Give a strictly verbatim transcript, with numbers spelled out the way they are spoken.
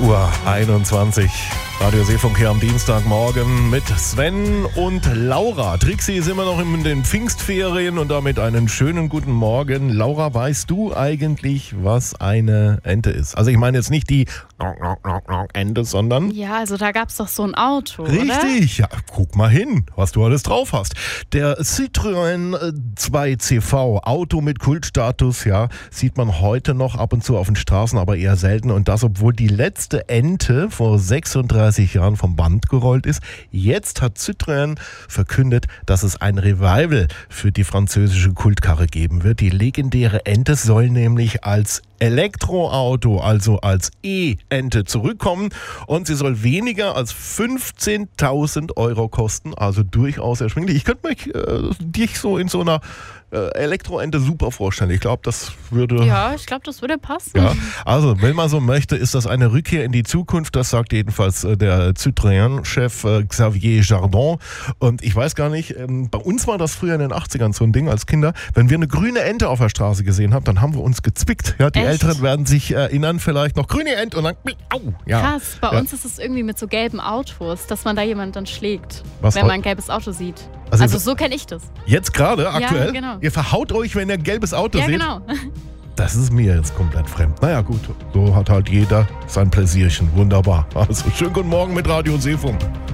Uhr einundzwanzig. Radio Seefunk hier am Dienstagmorgen mit Sven und Laura. Trixi ist immer noch in den Pfingstferien und damit einen schönen guten Morgen. Laura, weißt du eigentlich, was eine Ente ist? Also ich meine jetzt nicht die Ente, sondern... Ja, also da gab es doch so ein Auto, Richtig, oder? Ja, guck mal hin, was du alles drauf hast. Der Citroën zwei C V, Auto mit Kultstatus, ja, sieht man heute noch ab und zu auf den Straßen, aber eher selten. Und das, obwohl die letzte Ente vor sechsunddreißig Jahren vom Band gerollt ist. Jetzt hat Citroën verkündet, dass es ein Revival für die französische Kultkarre geben wird. Die legendäre Ente soll nämlich als Elektroauto, also als E-Ente zurückkommen und sie soll weniger als fünfzehntausend Euro kosten, also durchaus erschwinglich. Ich könnte mich äh, dich so in so einer äh, Elektroente super vorstellen. Ich glaube, das würde... Ja, ich glaube, das würde passen. Ja, also, wenn man so möchte, ist das eine Rückkehr in die Zukunft. Das sagt jedenfalls äh, der Citroën-Chef äh, Xavier Jardon. Und ich weiß gar nicht, ähm, bei uns war das früher in den achtzigern so ein Ding als Kinder. Wenn wir eine grüne Ente auf der Straße gesehen haben, dann haben wir uns gezwickt. Ja, die Echt? Älteren werden sich erinnern vielleicht noch, grüne Ente und dann, au, ja. Krass, bei ja. uns ist es irgendwie mit so gelben Autos, dass man da jemanden dann schlägt, Was wenn heu- man ein gelbes Auto sieht. Also- Also, so kenne ich das. Jetzt gerade, aktuell, genau. ihr verhaut euch, wenn ihr ein gelbes Auto Ja, seht. genau. Das ist mir jetzt komplett fremd. Naja gut, so hat halt jeder sein Pläsierchen. Wunderbar. Also schönen guten Morgen mit Radio Seefunk.